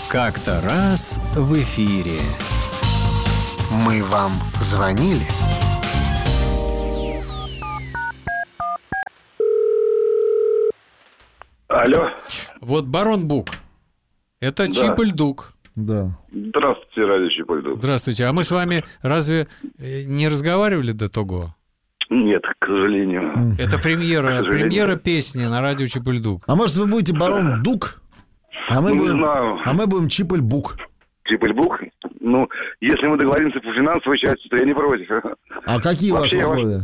Как-то раз в эфире. Мы вам звонили? Алло. Вот барон Бук. Это Да. Чип-Ильдук. Да. Здравствуйте, Радио Чип-Ильдук. Здравствуйте. А мы с вами разве не разговаривали до того? Нет, к сожалению. Это К сожалению. премьера песни на радио Чип-Ильдук. А может, вы будете барон Дук? А мы Не будем, знаю. а мы будем Чип-Ильбук. Чип-Ильдук? Ну, если мы договоримся по финансовой части, то я не против. А какие Вообще, ваши я условия?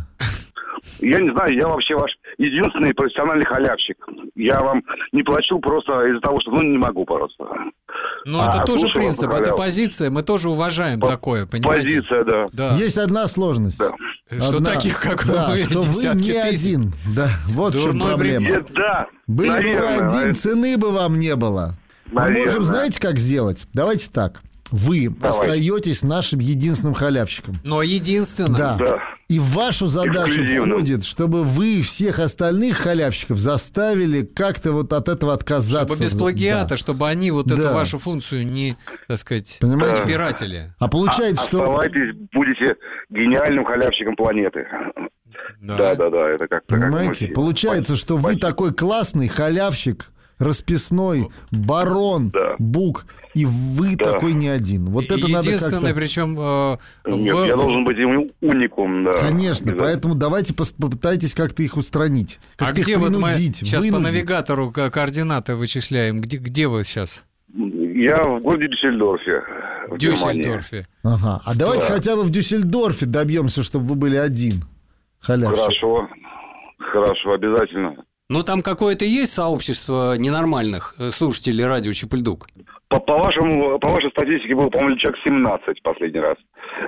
Я не знаю, я вообще ваш единственный профессиональный халявщик. Я вам не плачу просто из-за того, что, не могу просто. Ну, это тоже слушаю вас принцип, на это халяву. позиция. Мы тоже уважаем такое, понимаете? Позиция, да. Да. Есть одна сложность. Да. Что Одна. таких, как Да, вы, что вы десятки не тысяч. один. Да, вот в чем Дурной проблема. бред. Да, Были бы вы наверное. один, цены бы вам не было. Мы Наверное. можем, знаете, как сделать? Давайте так. Вы остаетесь нашим единственным халявщиком. Но единственное, Да. Да. И в вашу задачу Эксклюзивно. входит, чтобы вы всех остальных халявщиков заставили как-то вот от этого отказаться. чтобы без плагиата, Да. чтобы они вот эту Да. вашу функцию не, так сказать, Понимаете? не пиратели. А получается, что... Оставайтесь, будете гениальным халявщиком планеты. Да, это как-то... Понимаете? Получается, что вы такой классный халявщик, расписной, барон, Да. Бук, и вы Да. такой не один. Вот это надо Единственное, как-то... причем Нет, я должен быть уникум, да. Конечно, Обязательно. поэтому давайте попытайтесь как-то их устранить. А Как-то их где вот мы принудить, сейчас по вынудить. навигатору координаты вычисляем? Где вы сейчас? Я в городе Дюссельдорфе, в В Германии. Дюссельдорфе. Ага. А давайте хотя бы в Дюссельдорфе добьемся, чтобы вы были один халявщик. Хорошо, обязательно. Ну, там какое-то есть сообщество ненормальных слушателей радио Чип-Ильдук? По вашей статистике было, по-моему, человек 17 последний раз.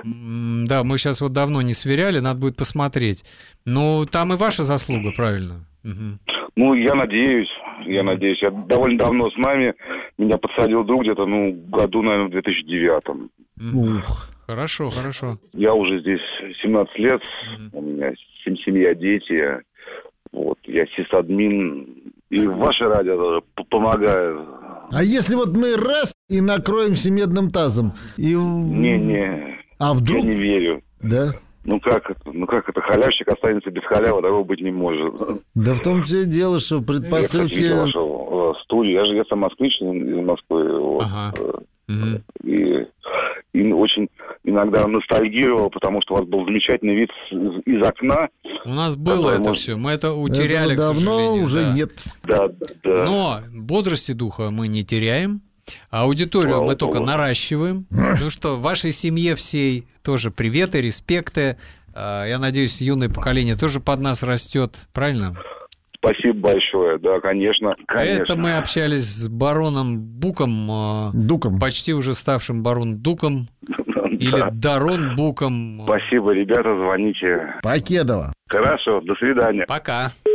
Да, мы сейчас вот давно не сверяли, надо будет посмотреть. Ну, там и ваша заслуга, правильно? Мгм. Ну, я надеюсь. Я довольно давно с нами. Меня подсадил друг где-то, году, наверное, в 2009. Ух. Хорошо. Я уже здесь 17 лет. У меня семья, дети. Вот, я сисадмин. И ваше радио тоже помогает. А если вот мы раз и накроемся медным тазом? И... Не, А вдруг... я не верю. Да? Ну как это? Халявщик останется без халявы, такого быть не может. Да в том все и дело, что Я, кстати, предпосылки... видел вашу студию. Я сам москвич из Москвы. Вот. Ага. Мгм. И очень иногда ностальгировал, потому что у вас был замечательный вид из окна. У нас было Какое это может- все, мы это утеряли, Этого к давно сожалению. уже да. нет. Да. Но бодрости духа мы не теряем, а аудиторию Слава мы только Богу. наращиваем. Ну что, вашей семье всей тоже приветы, респекты. Я надеюсь, юное поколение тоже под нас растет, правильно? Спасибо большое. Да, конечно. Это мы общались с бароном Буком, Дуком. почти уже ставшим барон Дуком, или Дарон Буком. Спасибо, ребята, звоните. Покедова. Хорошо, до свидания. Пока.